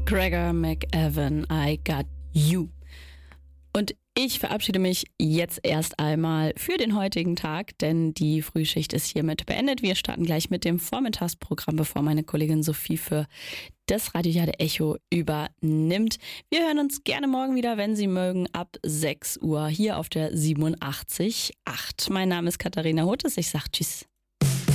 Gregor McEwan, I Got You. Und ich verabschiede mich jetzt erst einmal für den heutigen Tag, denn die Frühschicht ist hiermit beendet. Wir starten gleich mit dem Vormittagsprogramm, bevor meine Kollegin Sophie für das Radio Jade Echo übernimmt. Wir hören uns gerne morgen wieder, wenn Sie mögen, ab 6 Uhr hier auf der 87.8. Mein Name ist Katharina Hotes. Ich sage Tschüss.